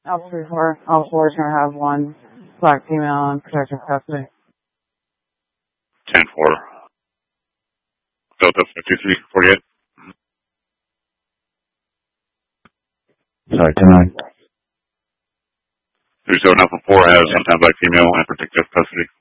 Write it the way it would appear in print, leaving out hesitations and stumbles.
Alpha 34, Alpha 4 is going to have one black female in protective custody. 10-4. Delta 5348. Sorry, 10-9. 37 Alpha 4 has one black female in protective custody.